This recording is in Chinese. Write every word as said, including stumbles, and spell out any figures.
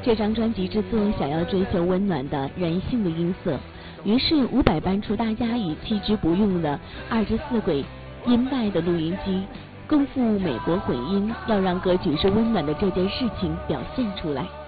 这张专辑制作想要追求温暖的人性的音色，于是伍佰搬出大家已弃之不用的二十四轨音带的录音机，共赴美国混音，要让歌曲是温暖的这件事情表现出来。